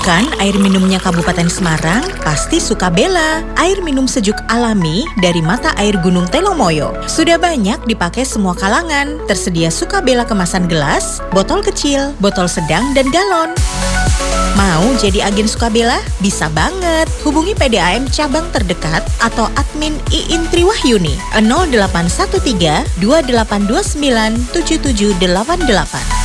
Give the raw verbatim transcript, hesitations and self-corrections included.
Bukan air minumnya Kabupaten Semarang, pasti Sukabela. Air minum sejuk alami dari mata air Gunung Telomoyo. Sudah banyak dipakai semua kalangan. Tersedia Sukabela kemasan gelas, botol kecil, botol sedang, dan galon. Mau jadi agen Sukabela? Bisa banget. Hubungi P D A M cabang terdekat atau admin Iin Triwahyuni nol delapan satu tiga dua delapan dua sembilan tujuh tujuh delapan delapan.